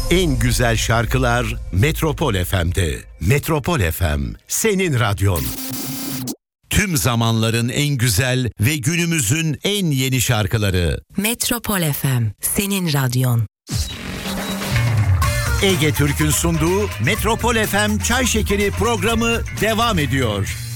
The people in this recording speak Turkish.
En güzel şarkılar Metropol FM'de. Metropol FM, senin radyon. Tüm zamanların en güzel ve günümüzün en yeni şarkıları. Metropol FM, senin radyon. Ege Türk'ün sunduğu Metropol FM Çay Şekeri programı devam ediyor.